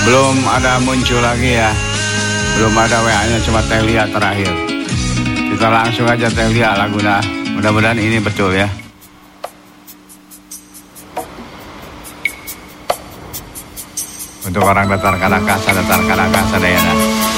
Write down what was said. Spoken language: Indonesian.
Belum ada muncul lagi ya. Belum ada WA-nya, cuma Teh Lia terakhir. Kita langsung aja Teh Lia laguna. Mudah-mudahan ini betul ya. Untuk orang datar Kanakasa Dayana.